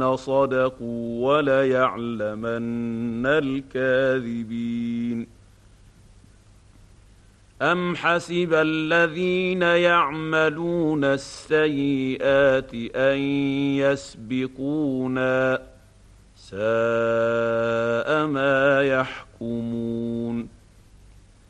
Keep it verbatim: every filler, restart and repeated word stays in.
صدقوا وليعلمن الكاذبين أم حسب الذين يعملون السيئات أن يسبقونا ساء ما يحكمون